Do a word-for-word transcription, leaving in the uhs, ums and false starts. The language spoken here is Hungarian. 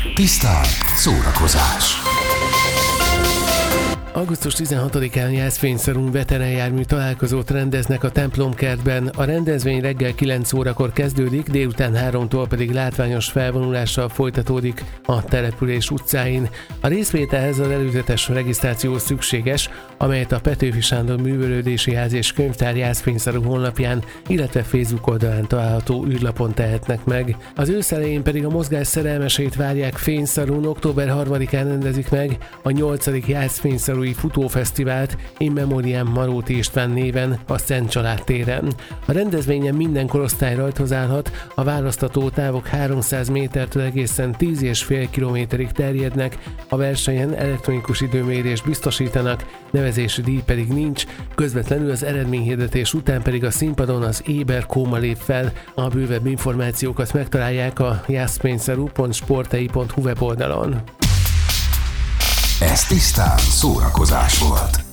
Tisztán szórakozás. augusztus tizenhatodikán Jászfényszarún veteránjármű találkozót rendeznek a Templomkertben. A rendezvény reggel kilenc órakor kezdődik, délután háromtól pedig látványos felvonulással folytatódik a település utcáin. A részvételhez az előzetes regisztráció szükséges, amelyet a Petőfi Sándor Művelődési Ház és Könyvtár Jászfényszaru honlapján, illetve Facebook oldalán található űrlapon tehetnek meg. Az ősz elején pedig a mozgás szerelmeseit várják Fényszarún, október harmadikán rendezik meg a nyolcadik Jászfényszarui Futófesztivált In Memoriam Maróti István néven a Szent Család téren. A rendezvényen minden korosztály rajthoz állhat, a választható távok háromszáz métertől egészen tíz és fél kilométerig terjednek, a versenyen elektronikus időmérést biztosítanak, nevezési díj pedig nincs, közvetlenül az eredményhirdetés után pedig a színpadon az Éber Kóma lép fel. A bővebb információkat megtalálják a jászfényszaru pont sportei pont hu weboldalon. Ez tisztán szórakozás volt.